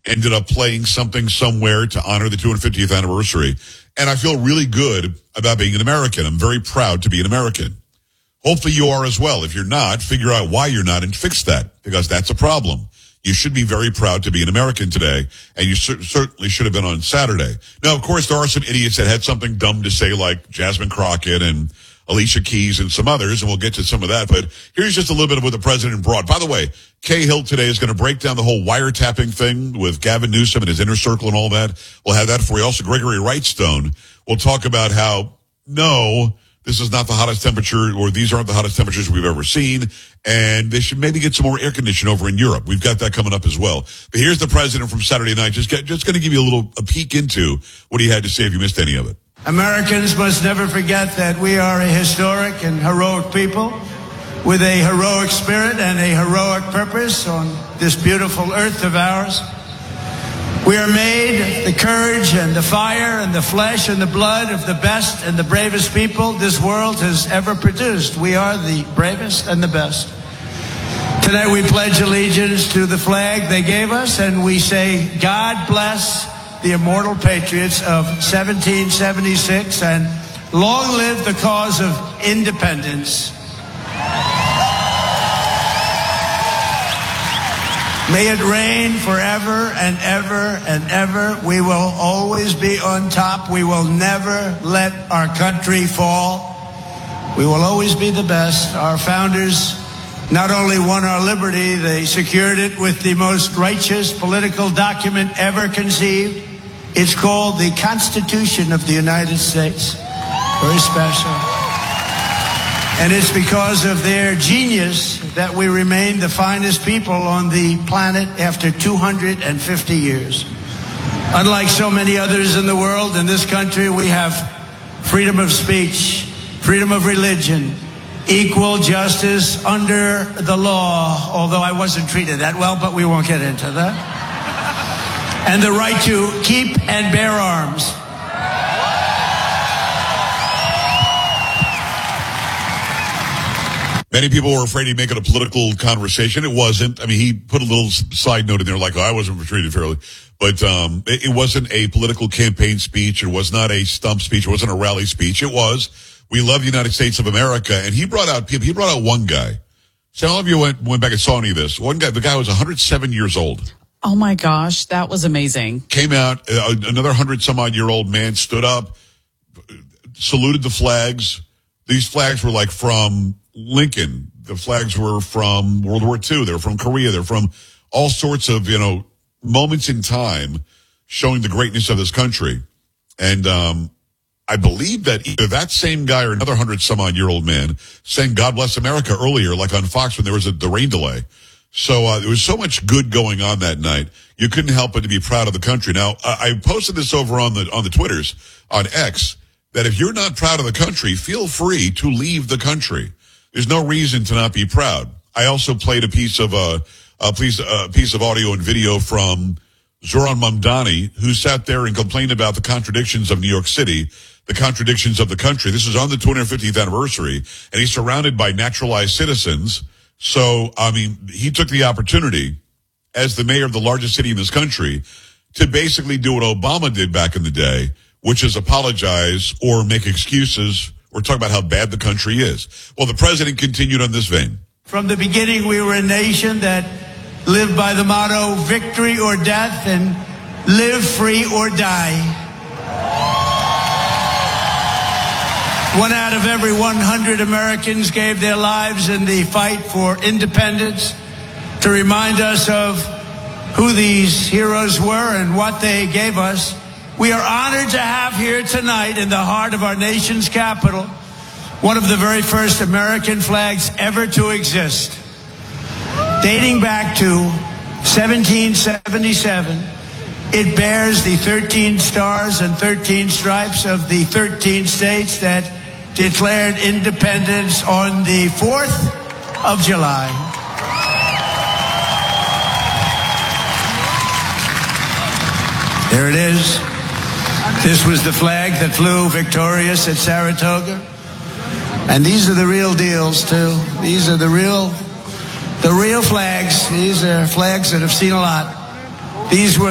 ended up playing something somewhere to honor the 250th anniversary. And I feel really good about being an American. I'm very proud to be an American. Hopefully you are as well. If you're not, figure out why you're not and fix that, because that's a problem. You should be very proud to be an American today, and you certainly should have been on Saturday. Now, of course, there are some idiots that had something dumb to say, like Jasmine Crockett and Alicia Keys and some others, and we'll get to some of that. But here's just a little bit of what the president brought. By the way, Cahill today is going to break down the whole wiretapping thing with Gavin Newsom and his inner circle and all that. We'll have that for you. Also, Gregory Wrightstone will talk about how, no, this is not the hottest temperature, or these aren't the hottest temperatures we've ever seen, and they should maybe get some more air conditioning over in Europe. We've got that coming up as well. But here's the president from Saturday night, just going to give you a peek into what he had to say if you missed any of it. Americans must never forget that we are a historic and heroic people with a heroic spirit and a heroic purpose on this beautiful earth of ours. We are made the courage and the fire and the flesh and the blood of the best and the bravest people this world has ever produced. We are the bravest and the best. Tonight we pledge allegiance to the flag they gave us, and we say, God bless the immortal patriots of 1776, and long live the cause of independence. May it reign forever and ever and ever. We will always be on top. We will never let our country fall. We will always be the best. Our founders not only won our liberty, they secured it with the most righteous political document ever conceived. It's called the Constitution of the United States. Very special. And it's because of their genius that we remain the finest people on the planet after 250 years. Unlike so many others in the world, in this country we have freedom of speech, freedom of religion, equal justice under the law, although I wasn't treated that well, but we won't get into that. And the right to keep and bear arms. Many people were afraid he'd make it a political conversation. It wasn't. I mean, he put a little side note in there like, oh, I wasn't treated fairly. But it wasn't a political campaign speech. It was not a stump speech. It wasn't a rally speech. It was, we love the United States of America. And he brought out people. He brought out one guy. So all of you went back and saw any of this. One guy, the guy was 107 years old. Oh, my gosh. That was amazing. Came out, another 100-some-odd-year-old man stood up, saluted the flags. These flags were like from Lincoln. The flags were from World War II. They were from Korea. They're from all sorts of, moments in time showing the greatness of this country. And I believe that either that same guy or another 100-some-odd-year-old man sang God Bless America earlier, like on Fox when there was the rain delay. So there was so much good going on that night. You couldn't help but to be proud of the country. Now, I posted this over on the Twitters, on X, that if you're not proud of the country, feel free to leave the country. There's no reason to not be proud. I also played a piece of audio and video from Zoran Mamdani, who sat there and complained about the contradictions of New York City, the contradictions of the country. This is on the 250th anniversary, and he's surrounded by naturalized citizens. So, I mean, he took the opportunity as the mayor of the largest city in this country to basically do what Obama did back in the day, which is apologize or make excuses or talk about how bad the country is. Well, the president continued on this vein. From the beginning, we were a nation that lived by the motto, victory or death, and live free or die. 1 out of every 100 Americans gave their lives in the fight for independence to remind us of who these heroes were and what they gave us. We are honored to have here tonight in the heart of our nation's capital one of the very first American flags ever to exist. Dating back to 1777, it bears the 13 stars and 13 stripes of the 13 states that declared independence on the 4th of July. There it is. This was the flag that flew victorious at Saratoga. And these are the real deals, too. These are the real flags. These are flags that have seen a lot. These were